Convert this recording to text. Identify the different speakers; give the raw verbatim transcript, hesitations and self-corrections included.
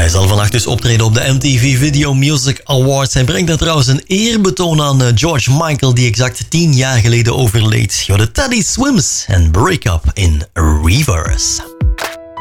Speaker 1: Hij zal vannacht dus optreden op de M T V Video Music Awards. Hij brengt daar trouwens een eerbetoon aan George Michael, die exact tien jaar geleden overleed. Yo, de Teddy Swims en Break Up in Reverse.